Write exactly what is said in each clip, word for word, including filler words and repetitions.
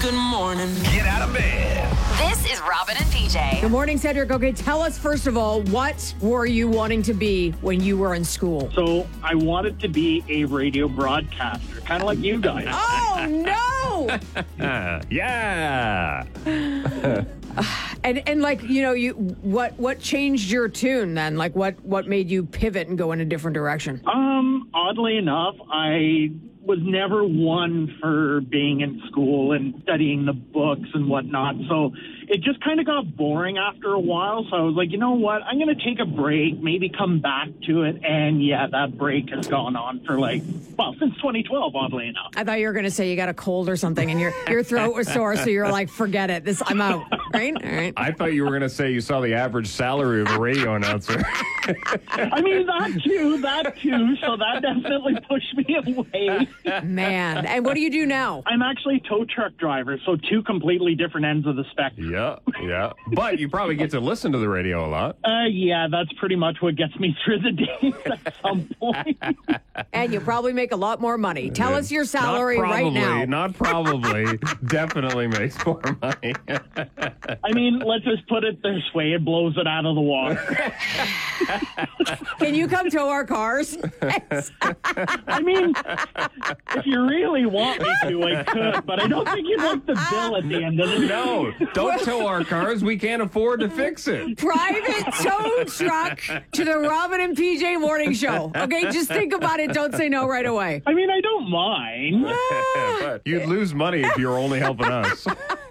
Good morning. Get out of bed. This is Robin and P J. Good morning, Cedric. Okay, tell us first of all, what were you wanting to be when you were in school? So I wanted to be a radio broadcaster, kind of like you guys. Oh, no! Uh, yeah. and and like, you know, you what what changed your tune then? Like what what made you pivot and go in a different direction? Um, oddly enough, I was never one for being in school and studying the books and whatnot. So it just kind of got boring after a while. So I was like, you know what? I'm going to take a break, maybe come back to it. And yeah, that break has gone on for like, well, since twenty twelve, oddly enough. I thought you were going to say you got a cold or something and your your throat was sore, so you're like, forget it. This I'm out. Right? All right. I thought you were going to say you saw the average salary of a radio announcer. I mean, that too, that too. So that definitely pushed me away. Man. And what do you do now? I'm actually a tow truck driver, so two completely different ends of the spectrum. Yeah, yeah. But you probably get to listen to the radio a lot. Uh, yeah, that's pretty much what gets me through the day at some point. And you probably make a lot more money. Tell us your salary Not probably, right now. Not probably. Definitely makes more money. I mean, let's just put it this way. It blows it out of the water. Can you come tow our cars? I mean, if you really want me to, I could, but I don't think you'd like the bill at the end of the day. No, don't tow our cars. We can't afford to fix it. Private tow truck to the Robin and P J morning show. Okay, just think about it. Don't say no right away. I mean, I don't mind. But you'd lose money if you were only helping us.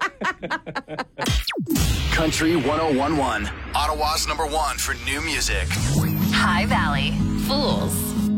Country one oh one one, Ottawa's number one for new music. High Valley. Fools.